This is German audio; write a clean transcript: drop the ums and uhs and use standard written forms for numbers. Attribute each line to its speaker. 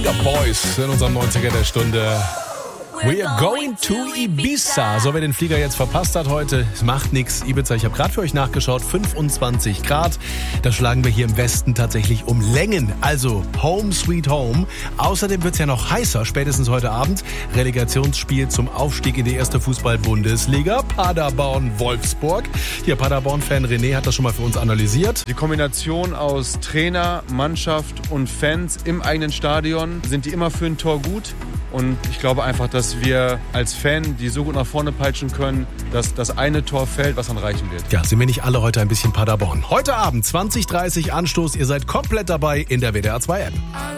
Speaker 1: Sugar Boys in unserem 90er der Stunde. We are going to Ibiza. So, wer den Flieger jetzt verpasst hat heute, es macht nichts. Ibiza, ich habe gerade für euch nachgeschaut, 25 Grad. Da schlagen wir hier im Westen tatsächlich um Längen. Also Home Sweet Home. Außerdem wird es ja noch heißer, spätestens heute Abend. Relegationsspiel zum Aufstieg in die erste Fußball-Bundesliga. Paderborn-Wolfsburg. Hier, Paderborn-Fan René hat das schon mal für uns analysiert.
Speaker 2: Die Kombination aus Trainer, Mannschaft und Fans im eigenen Stadion, sind die immer für ein Tor gut. Und ich glaube einfach, dass wir als Fan die so gut nach vorne peitschen können, dass das eine Tor fällt, was dann reichen wird.
Speaker 1: Ja, sind wir nicht alle heute ein bisschen Paderborn? Heute Abend 20:30 Anstoß. Ihr seid komplett dabei in der WDR 2 App.